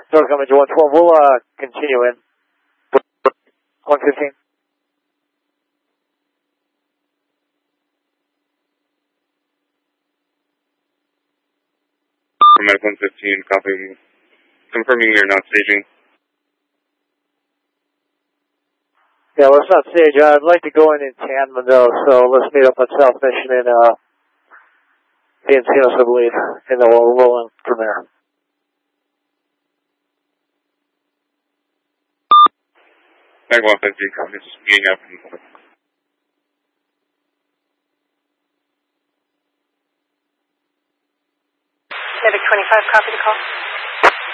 Door coming to 112. We'll continue in. 115. Med 115, copy. Confirming you're not staging. Yeah, well, it's not stage. I'd like to go in tandem though, so let's meet up at South Mission and the Encinos, I believe, and then we'll roll in from there. Mag 115, copy. Just meeting up. Medic 25, copy the call.